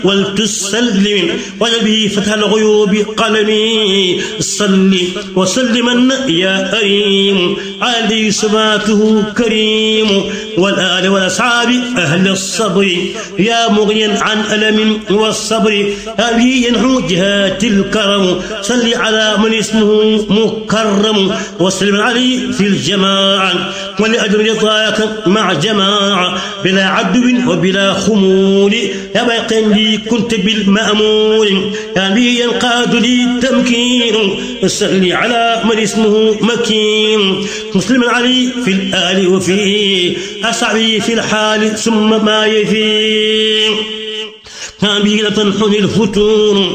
ولتسلم وجبه فتح الغيوب قلمي صل وسلما يا أريم علي سماته كريم والآل والأصحاب أهل الصبر يا مغنيا عن ألم والصبر هذه ينحو جهات الكرم صل على من اسمه مكرم وسلم عليه في الجماعة ولأجر رضاك مع جماعة بلا عدو وبلا خمول يا باقي لي كنت بالمأمول يا بي ينقاد لي تمكين صل على من اسمه مكين مسلم علي في الآل وفي أصحابه في الحال ثم ما يفي كان به لتنحني الفتور